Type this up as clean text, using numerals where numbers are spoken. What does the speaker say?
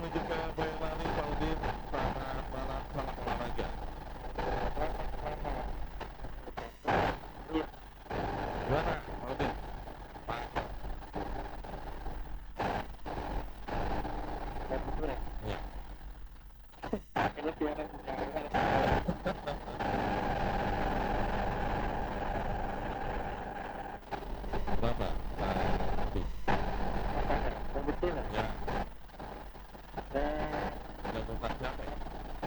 menuju ke Boyolali, Pak Udin. Selamat malam, selamat olahraga. Gimana, Pak Udin? Mantap. Ya. Iya. Ini gimana sih?